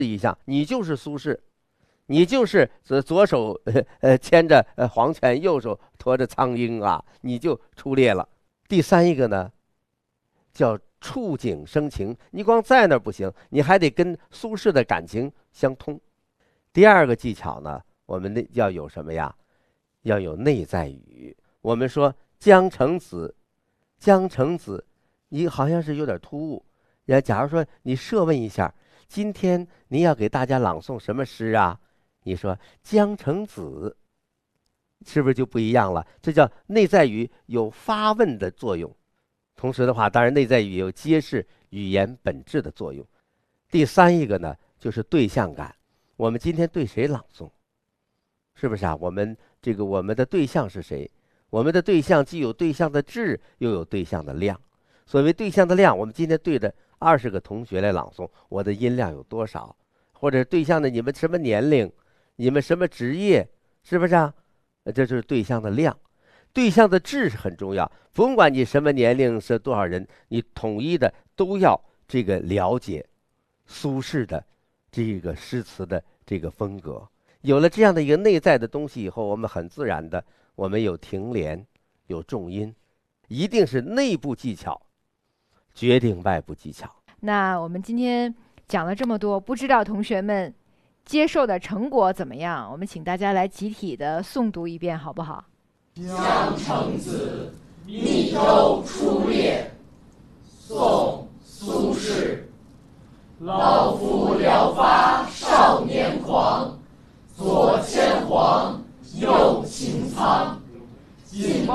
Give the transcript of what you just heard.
一下，你就是苏轼，你就是左手牵着黄犬，右手驮着苍鹰啊，你就出列了。第三一个呢，叫触景生情，你光在那儿不行，你还得跟苏轼的感情相通。第二个技巧呢，我们要有什么呀？要有内在语。我们说江城子，江城子，你好像是有点突兀。假如说你设问一下，今天您要给大家朗诵什么诗啊？你说江城子，是不是就不一样了？这叫内在语有发问的作用。同时的话，当然内在语有揭示语言本质的作用。第三一个呢，就是对象感。我们今天对谁朗诵？是不是啊？我们的对象是谁？我们的对象既有对象的质，又有对象的量。所谓对象的量，我们今天对着20个同学来朗诵，我的音量有多少？或者对象的你们什么年龄，你们什么职业，是不是啊？这就是对象的量。对象的质是很重要，甭管你什么年龄是多少人，你统一的都要这个了解苏轼的这个诗词的这个风格。有了这样的一个内在的东西以后，我们很自然的，我们有停连，有重音，一定是内部技巧决定外部技巧。 那我们今天讲了这么多，不知道同学们接受的成果怎么样？我们请大家来集体的诵读一遍，好不好？ 江城子，密州